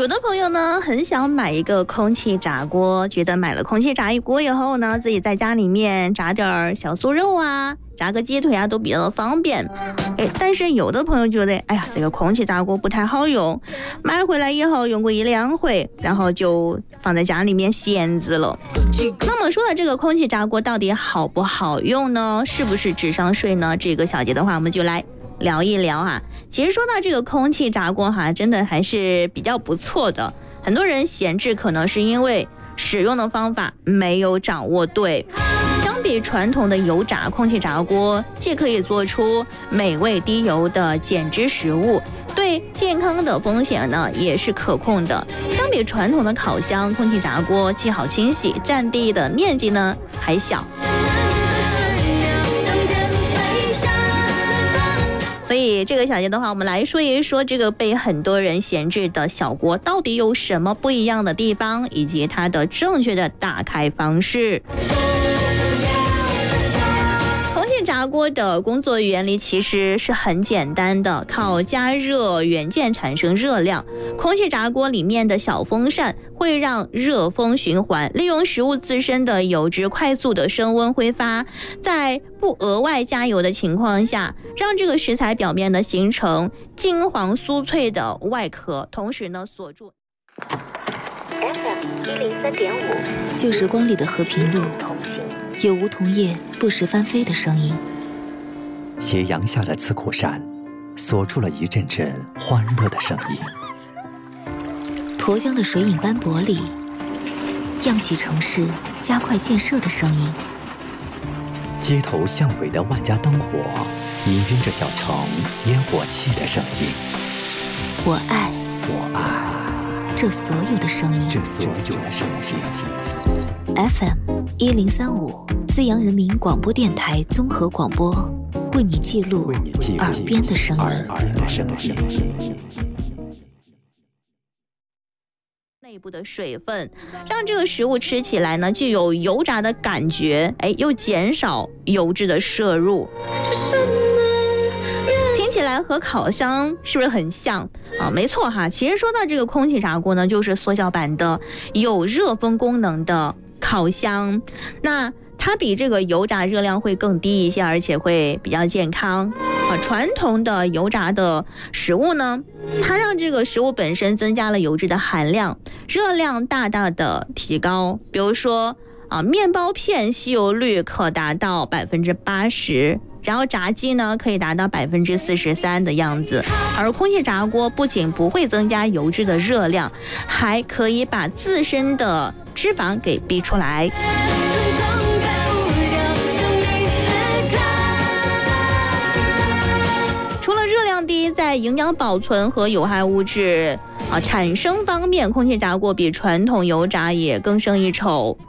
有的朋友呢很想买一个空气炸锅，觉得买了空气炸锅以后呢，自己在家里面炸点小酥肉啊，炸个鸡腿啊都比较的方便。但是有的朋友觉得，这个空气炸锅不太好用，买回来以后用过1-2回，然后就放在家里面闲置了。那么说到这个空气炸锅到底好不好用呢？是不是智商税呢？这个小节的话，我们就来聊一聊哈。其实说到这个空气炸锅哈，真的还是比较不错的。很多人闲置可能是因为使用的方法没有掌握对。相比传统的油炸，空气炸锅既可以做出美味低油的减脂食物，对健康的风险呢也是可控的。相比传统的烤箱，空气炸锅既好清洗，占地的面积呢还小。所以这个小节的话，我们来说一说这个被很多人闲置的小锅到底有什么不一样的地方，以及它的正确的打开方式。空气炸锅的工作原理其实是很简单的，靠加热元件产生热量。空气炸锅里面的小风扇会让热风循环，利用食物自身的油脂快速的升温挥发，在不额外加油的情况下，让这个食材表面呢形成金黄酥脆的外壳，同时呢锁住。 FM103.5，旧时光里的和平路，有梧桐叶不时翻飞的声音。 斜阳下的刺口山，锁住了一阵阵欢乐的声音。 沱江的水影斑驳里，漾起城市加快建设的声音。 街头巷尾的万家灯火，氤氲着小城烟火气的声音。 我爱这所有的声音。FM103.5，资阳人民广播电台综合广播，为你记录耳边的声音。 内部的水分，让这个食物吃起来呢，既有油炸的感觉，又减少油脂的摄入。听起来和烤箱是不是很像啊？没错哈，其实说到这个空气炸锅呢，就是缩小版的有热风功能的烤箱。那它比这个油炸热量会更低一些，而且会比较健康。传统的油炸的食物呢，它让这个食物本身增加了油脂的含量，热量大大的提高。比如说面包片吸油率可达到80%，然后炸鸡呢可以达到43%的样子。而空气炸锅不仅不会增加油脂的热量，还可以把自身的脂肪给逼出来。除了热量低，在营养保存和有害物质产生方面，空气炸锅比传统油炸也更胜一筹。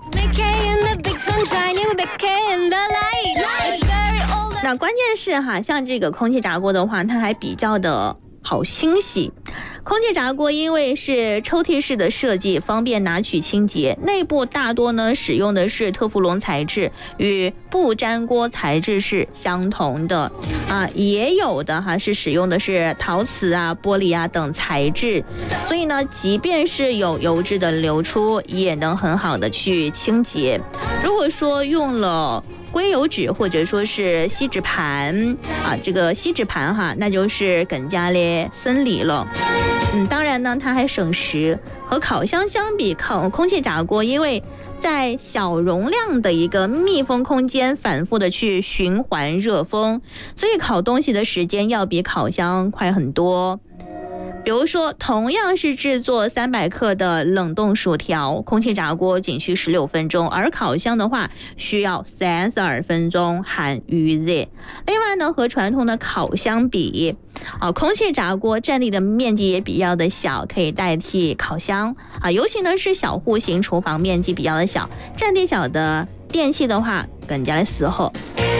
那关键是像这个空气炸锅的话，它还比较的好清洗。空气炸锅因为是抽屉式的设计，方便拿取清洁，内部大多呢使用的是特氟龙材质，与不粘锅材质是相同的也有的是使用的是陶瓷玻璃等材质，所以呢即便是有油脂的流出，也能很好的去清洁。如果说用了硅油纸或者说是锡纸盘这个锡纸盘那就是更加的省力了。当然呢它还省时。和烤箱相比，空气炸锅因为在小容量的一个密封空间反复的去循环热风，所以烤东西的时间要比烤箱快很多。比如说同样是制作300克的冷冻薯条，空气炸锅仅需16分钟，而烤箱的话需要32分钟含预热。另外呢，和传统的烤箱比空气炸锅占地的面积也比较的小，可以代替烤箱尤其呢是小户型厨房面积比较的小，占地小的电器的话更加的适合。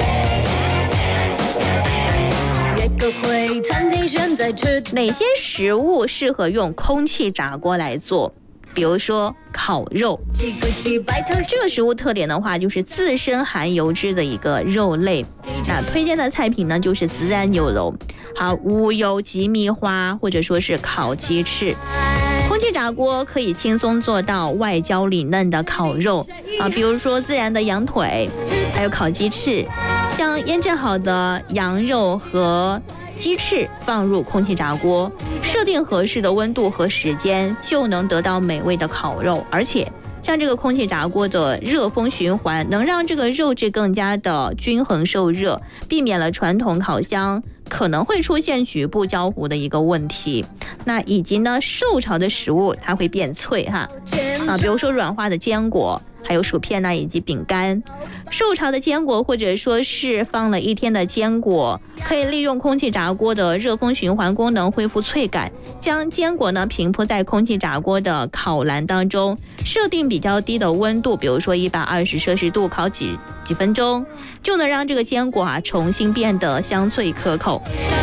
哪些食物适合用空气炸锅来做？比如说烤肉，这个食物特点的话就是自身含油脂的一个肉类。那推荐的菜品呢就是孜然牛肉，无油鸡米花或者说是烤鸡翅。空空气炸锅可以轻松做到外焦里嫩的烤肉比如说孜然的羊腿，还有烤鸡翅，将腌制好的羊肉和鸡翅放入空气炸锅，设定合适的温度和时间，就能得到美味的烤肉。而且像这个空气炸锅的热风循环，能让这个肉质更加的均衡受热，避免了传统烤箱可能会出现局部焦糊的一个问题。那以及呢，受潮的食物它会变脆比如说软化的坚果，还有薯片以及饼干。受潮的坚果或者说是放了1天的坚果，可以利用空气炸锅的热风循环功能恢复脆感，将坚果呢平铺在空气炸锅的烤篮当中，设定比较低的温度，比如说120摄氏度烤几分钟，就能让这个坚果重新变得香脆可口。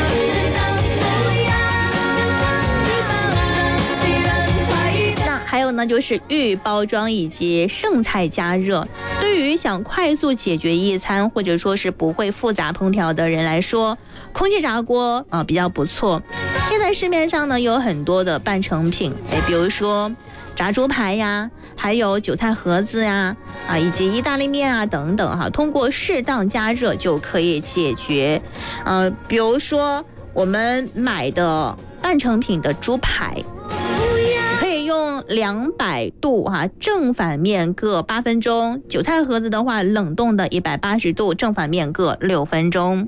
还有呢，就是预包装以及剩菜加热。对于想快速解决一餐，或者说是不会复杂烹调的人来说，空气炸锅比较不错。现在市面上呢有很多的半成品，比如说炸猪排呀，还有韭菜盒子呀，以及意大利面等等通过适当加热就可以解决。比如说我们买的半成品的猪排，用200度正反面各8分钟，韭菜盒子的话冷冻的180度正反面各6分钟。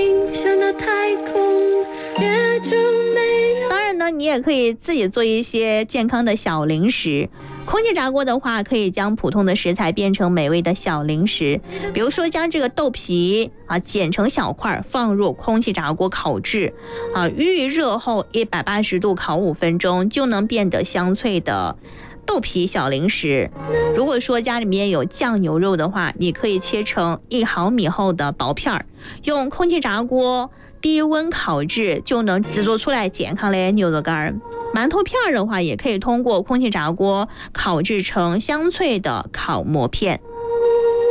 当然呢，你也可以自己做一些健康的小零食。空气炸锅的话，可以将普通的食材变成美味的小零食，比如说将这个豆皮剪成小块，放入空气炸锅烤制预热后180度烤5分钟，就能变得香脆的豆皮小零食。如果说家里面有酱牛肉的话，你可以切成1毫米厚的薄片，用空气炸锅低温烤制，就能制作出来健康的牛肉干。馒头片的话，也可以通过空气炸锅烤制成香脆的烤馍片。